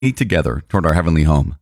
together toward our heavenly home.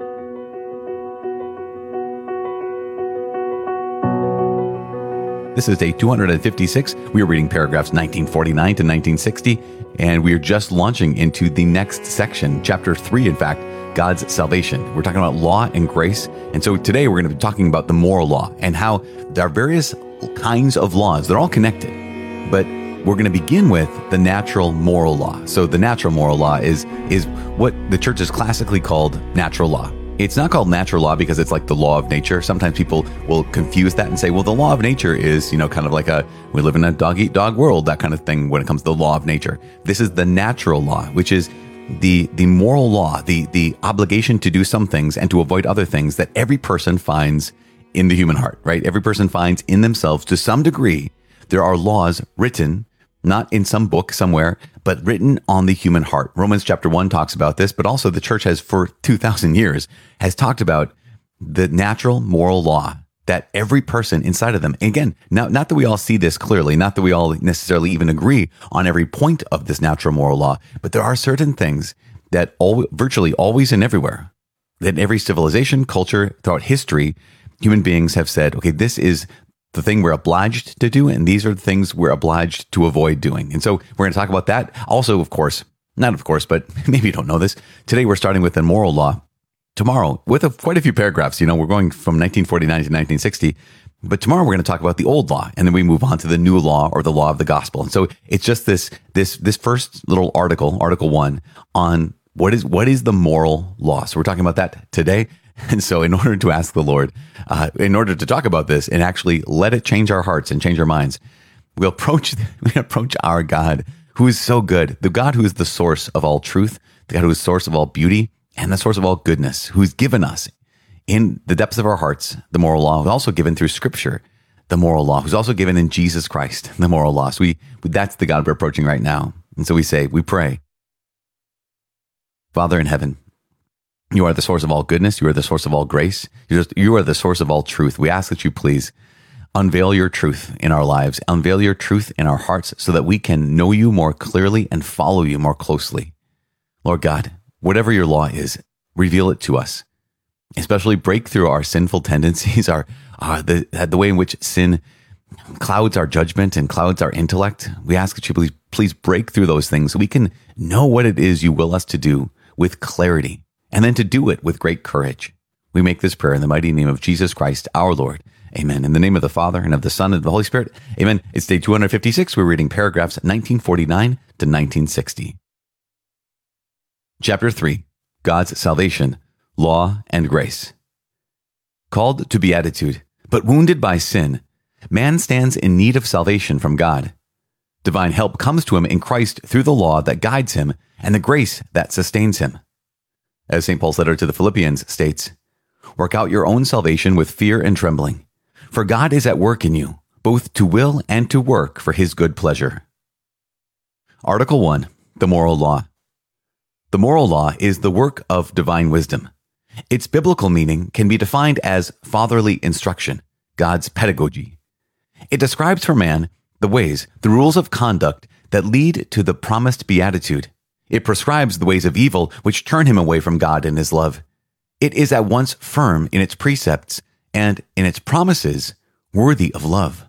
This is day 256. We are reading paragraphs 1949 to 1960, and we are just launching into the next section, chapter 3, in fact, God's salvation. We're talking about law and grace, and so today we're going to be talking about the moral law and how there are various kinds of laws. They're all connected, but we're going to begin with the natural moral law. So the natural moral law is what the church has classically called natural law. It's not called natural law because it's like the law of nature. Sometimes people will confuse that and say, well, the law of nature is, kind of like we live in a dog-eat-dog world, that kind of thing when it comes to the law of nature. This is the natural law, which is the moral law, the obligation to do some things and to avoid other things that every person finds in the human heart, right? Every person finds in themselves to some degree. There are laws written, not in some book somewhere, but written on the human heart. Romans chapter 1 talks about this, but also the church has for 2,000 years has talked about the natural moral law that every person inside of them, and again, not that we all see this clearly, not that we all necessarily even agree on every point of this natural moral law, but there are certain things that virtually always and everywhere, that every civilization, culture, throughout history, human beings have said, okay, this is the thing we're obliged to do, and these are the things we're obliged to avoid doing. And so we're going to talk about that. Also, but maybe you don't know this. Today we're starting with the moral law. Tomorrow, with quite a few paragraphs, we're going from 1949 to 1960. But tomorrow we're going to talk about the old law, and then we move on to the new law or the law of the gospel. And so it's just this first little article 1 on what is the moral law. So we're talking about that today. And so in order to ask the Lord, in order to talk about this and actually let it change our hearts and change our minds, we approach our God, who is so good, the God who is the source of all truth, the God who is the source of all beauty and the source of all goodness, who's given us in the depths of our hearts the moral law, who's also given through Scripture the moral law, who's also given in Jesus Christ the moral law. So that's the God we're approaching right now. And so we pray, Father in heaven, you are the source of all goodness. You are the source of all grace. You are the source of all truth. We ask that you please unveil your truth in our lives, unveil your truth in our hearts so that we can know you more clearly and follow you more closely. Lord God, whatever your law is, reveal it to us, especially break through our sinful tendencies, the way in which sin clouds our judgment and clouds our intellect. We ask that you please break through those things so we can know what it is you will us to do with clarity, and then to do it with great courage. We make this prayer in the mighty name of Jesus Christ, our Lord. Amen. In the name of the Father, and of the Son, and of the Holy Spirit. Amen. It's day 256. We're reading paragraphs 1949 to 1960. Chapter 3, God's salvation, law and grace. Called to beatitude, but wounded by sin, man stands in need of salvation from God. Divine help comes to him in Christ through the law that guides him and the grace that sustains him. As St. Paul's letter to the Philippians states, work out your own salvation with fear and trembling, for God is at work in you, both to will and to work for his good pleasure. Article 1, the moral law. The moral law is the work of divine wisdom. Its biblical meaning can be defined as fatherly instruction, God's pedagogy. It describes for man the ways, the rules of conduct that lead to the promised beatitude. It prescribes the ways of evil which turn him away from God and his love. It is at once firm in its precepts and in its promises worthy of love.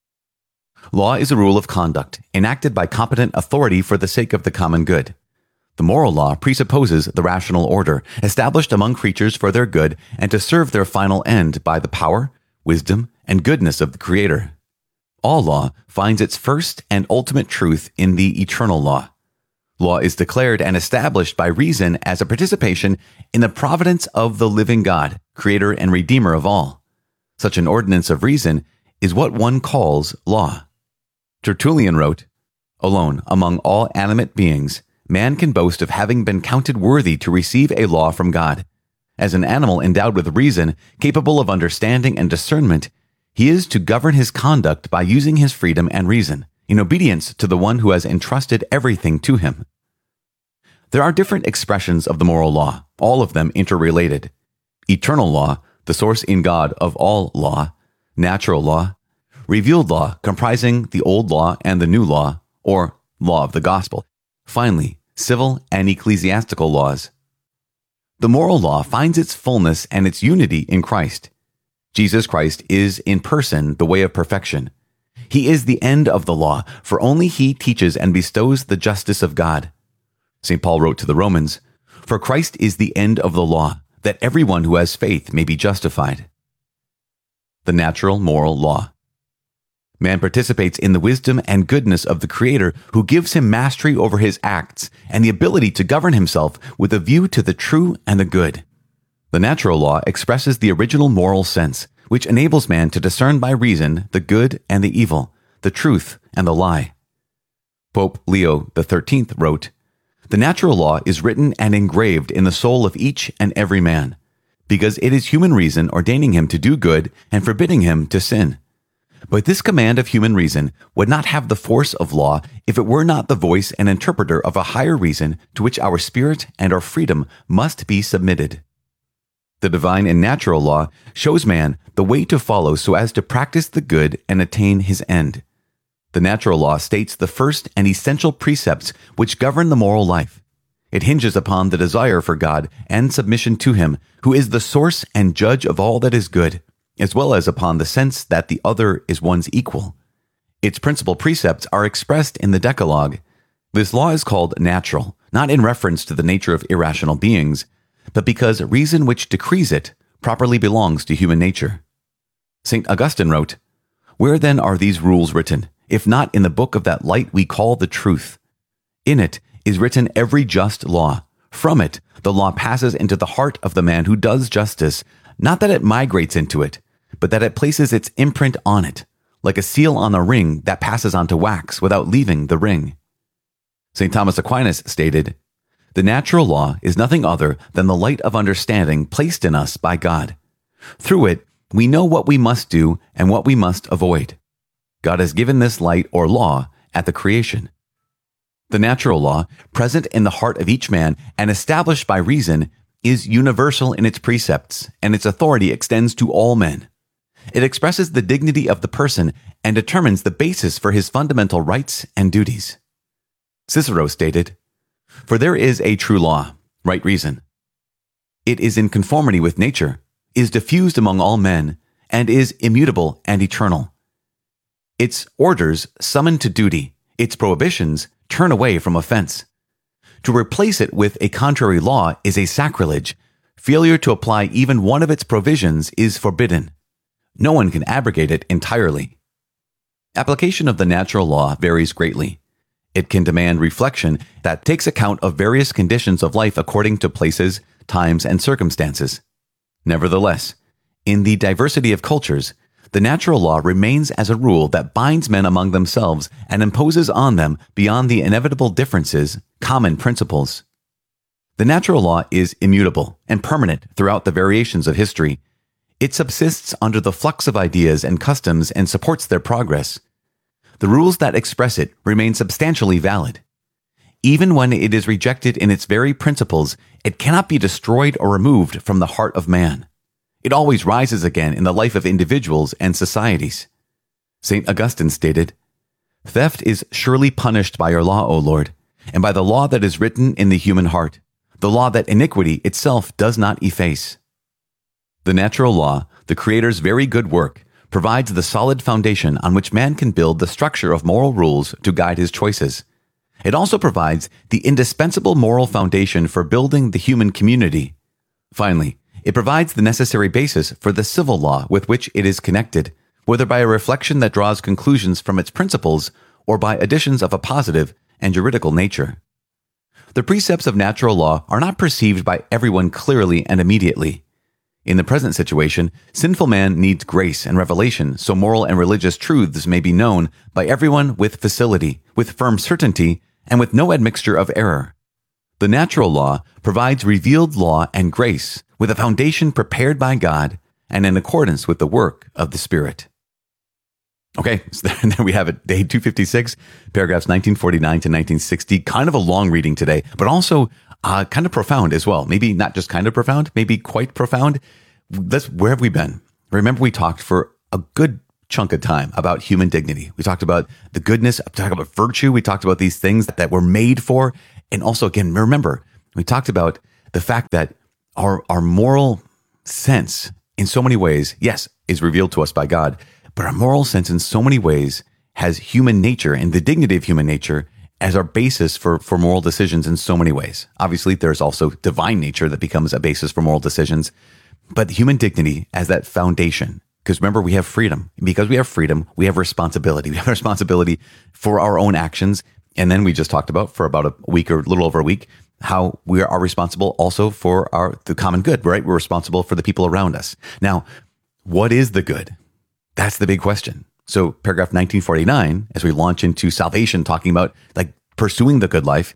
Law is a rule of conduct enacted by competent authority for the sake of the common good. The moral law presupposes the rational order established among creatures for their good and to serve their final end by the power, wisdom, and goodness of the Creator. All law finds its first and ultimate truth in the eternal law. Law is declared and established by reason as a participation in the providence of the living God, Creator and Redeemer of all. Such an ordinance of reason is what one calls law. Tertullian wrote, alone among all animate beings, man can boast of having been counted worthy to receive a law from God. As an animal endowed with reason, capable of understanding and discernment, he is to govern his conduct by using his freedom and reason, in obedience to the one who has entrusted everything to him. There are different expressions of the moral law, all of them interrelated. Eternal law, the source in God of all law, natural law, revealed law comprising the old law and the new law, or law of the gospel. Finally, civil and ecclesiastical laws, The moral law finds its fullness and its unity in Christ. Jesus Christ is in person the way of perfection. He is the end of the law, for only he teaches and bestows the justice of God. St. Paul wrote to the Romans, "For Christ is the end of the law, that everyone who has faith may be justified." The natural moral law. Man participates in the wisdom and goodness of the Creator, who gives him mastery over his acts and the ability to govern himself with a view to the true and the good. The natural law expresses the original moral sense, which enables man to discern by reason the good and the evil, the truth and the lie. Pope Leo XIII wrote, "The natural law is written and engraved in the soul of each and every man, because it is human reason ordaining him to do good and forbidding him to sin. But this command of human reason would not have the force of law if it were not the voice and interpreter of a higher reason to which our spirit and our freedom must be submitted." The divine and natural law shows man the way to follow so as to practice the good and attain his end. The natural law states the first and essential precepts which govern the moral life. It hinges upon the desire for God and submission to him, who is the source and judge of all that is good, as well as upon the sense that the other is one's equal. Its principal precepts are expressed in the Decalogue. This law is called natural, not in reference to the nature of irrational beings, but because reason which decrees it properly belongs to human nature. St. Augustine wrote, "Where then are these rules written, if not in the book of that light we call the truth? In it is written every just law. From it, the law passes into the heart of the man who does justice, not that it migrates into it, but that it places its imprint on it, like a seal on a ring that passes onto wax without leaving the ring." St. Thomas Aquinas stated, "The natural law is nothing other than the light of understanding placed in us by God. Through it, we know what we must do and what we must avoid. God has given this light or law at the creation." The natural law, present in the heart of each man and established by reason, is universal in its precepts, and its authority extends to all men. It expresses the dignity of the person and determines the basis for his fundamental rights and duties. Cicero stated, "For there is a true law, right reason. It is in conformity with nature, is diffused among all men, and is immutable and eternal. Its orders summon to duty, its prohibitions turn away from offense. To replace it with a contrary law is a sacrilege. Failure to apply even one of its provisions is forbidden. No one can abrogate it entirely." Application of the natural law varies greatly. It can demand reflection that takes account of various conditions of life according to places, times, and circumstances. Nevertheless, in the diversity of cultures, the natural law remains as a rule that binds men among themselves and imposes on them, beyond the inevitable differences, common principles. The natural law is immutable and permanent throughout the variations of history. It subsists under the flux of ideas and customs and supports their progress. The rules that express it remain substantially valid. Even when it is rejected in its very principles, it cannot be destroyed or removed from the heart of man. It always rises again in the life of individuals and societies. St. Augustine stated, "Theft is surely punished by your law, O Lord, and by the law that is written in the human heart, the law that iniquity itself does not efface." The natural law, the Creator's very good work, provides the solid foundation on which man can build the structure of moral rules to guide his choices. It also provides the indispensable moral foundation for building the human community. Finally, it provides the necessary basis for the civil law with which it is connected, whether by a reflection that draws conclusions from its principles or by additions of a positive and juridical nature. The precepts of natural law are not perceived by everyone clearly and immediately. In the present situation, sinful man needs grace and revelation so moral and religious truths may be known by everyone with facility, with firm certainty, and with no admixture of error. The natural law provides revealed law and grace with a foundation prepared by God and in accordance with the work of the Spirit. Okay, so there we have it. Day 256, paragraphs 1949 to 1960. Kind of a long reading today, but also kind of profound as well. Maybe not just kind of profound, maybe quite profound. Where have we been? Remember, we talked for a good chunk of time about human dignity. We talked about the goodness, we talked about virtue. We talked about these things that we're made for. And also, again, remember, we talked about the fact that our moral sense in so many ways, yes, is revealed to us by God, but our moral sense in so many ways has human nature and the dignity of human nature as our basis for moral decisions in so many ways. Obviously, there's also divine nature that becomes a basis for moral decisions, but human dignity as that foundation. Because remember, we have freedom. Because we have freedom, we have responsibility. We have responsibility for our own actions. And then we just talked about for about a week or a little over a week, how we are responsible also for the common good, right? We're responsible for the people around us. Now, what is the good? That's the big question. So paragraph 1949, as we launch into salvation, talking about like pursuing the good life,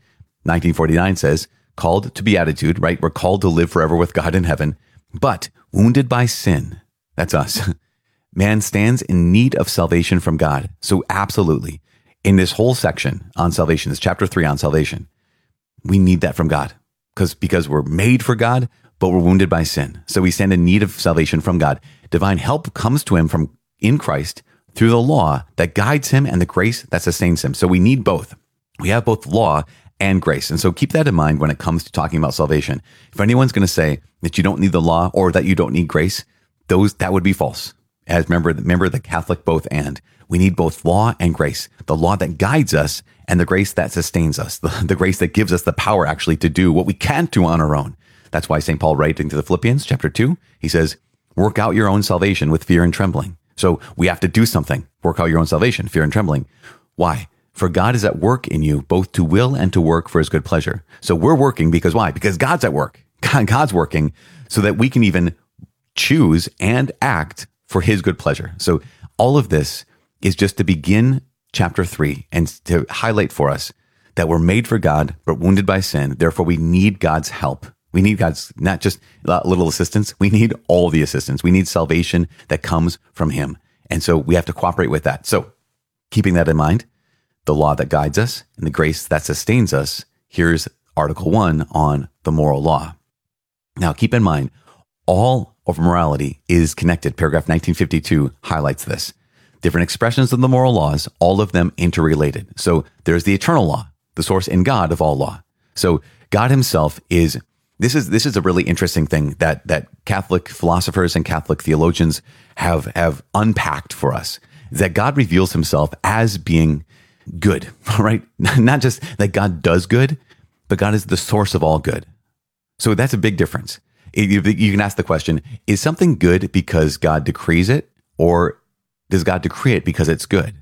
1949 says, called to beatitude, right? We're called to live forever with God in heaven, but wounded by sin, that's us. Man stands in need of salvation from God. So absolutely, in this whole section on salvation, this chapter 3 on salvation, we need that from God because we're made for God, but we're wounded by sin. So we stand in need of salvation from God. Divine help comes to him from in Christ through the law that guides him and the grace that sustains him. So we need both. We have both law and grace. And so keep that in mind when it comes to talking about salvation. If anyone's going to say that you don't need the law or that you don't need grace, that would be false. As remember the Catholic both and. We need both law and grace. The law that guides us and the grace that sustains us. The grace that gives us the power actually to do what we can't do on our own. That's why St. Paul writing to the Philippians chapter 2, he says, work out your own salvation with fear and trembling. So we have to do something. Work out your own salvation, fear and trembling. Why? For God is at work in you, both to will and to work for his good pleasure. So we're working because why? Because God's at work. God's working so that we can even choose and act for his good pleasure. So all of this is just to begin chapter 3 and to highlight for us that we're made for God, but wounded by sin. Therefore, we need God's help. We need God's, not just a little assistance. We need all the assistance. We need salvation that comes from him. And so we have to cooperate with that. So keeping that in mind, the law that guides us and the grace that sustains us, here's Article 1 on the moral law. Now, keep in mind, all of morality is connected. Paragraph 1952 highlights this. Different expressions of the moral laws, all of them interrelated. So there's the eternal law, the source in God of all law. So God himself is, this is a really interesting thing that Catholic philosophers and Catholic theologians have unpacked for us, is that God reveals himself as being good, right? Not just that God does good, but God is the source of all good. So that's a big difference. You can ask the question, is something good because God decrees it, or does God decree it because it's good?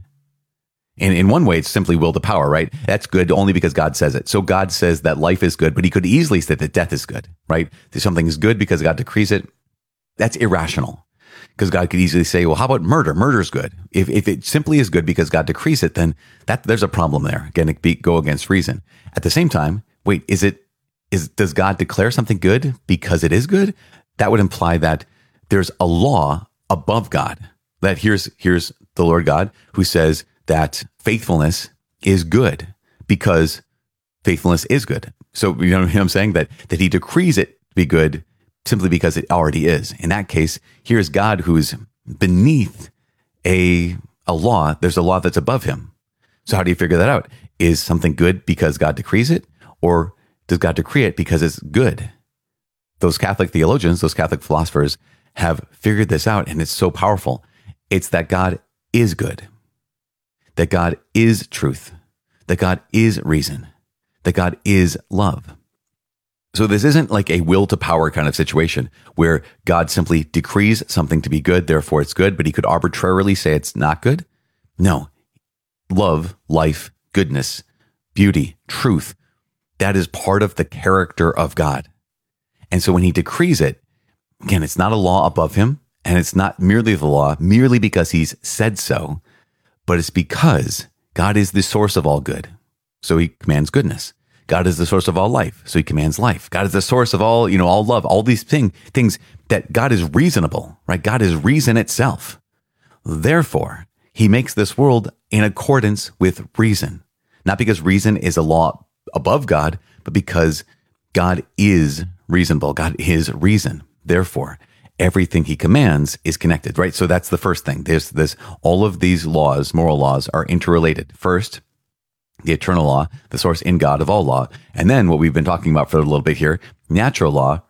And in one way, it's simply will to power, right? That's good only because God says it. So God says that life is good, but he could easily say that death is good, right? If something is good because God decrees it, that's irrational. Because God could easily say, well, how about murder? Murder's good. If it simply is good because God decrees it, then there's a problem there. Again, it go against reason. At the same time, wait, does God declare something good because it is good? That would imply that there's a law above God. That here's the Lord God who says that faithfulness is good because faithfulness is good. So you know what I'm saying? That he decrees it to be good simply because it already is. In that case, here's God who's beneath a law. There's a law that's above him. So how do you figure that out? Is something good because God decrees it, or does God decree it because it's good? Those Catholic theologians, those Catholic philosophers have figured this out, and it's so powerful. It's that God is good, that God is truth, that God is reason, that God is love. So this isn't like a will to power kind of situation where God simply decrees something to be good, therefore it's good, but he could arbitrarily say it's not good. No. Love, life, goodness, beauty, truth, that is part of the character of God. And so when he decrees it, again, it's not a law above him, and it's not merely the law, merely because he's said so, but it's because God is the source of all good. So he commands goodness. God is the source of all life, so he commands life. God is the source of all love, all these things that God is reasonable, right? God is reason itself. Therefore, he makes this world in accordance with reason. Not because reason is a law above God, but because God is reasonable. God is reason. Therefore, everything he commands is connected, right? So that's the first thing. There's this, all of these laws, moral laws, are interrelated. First, the eternal law, the source in God of all law. And then what we've been talking about for a little bit here, natural law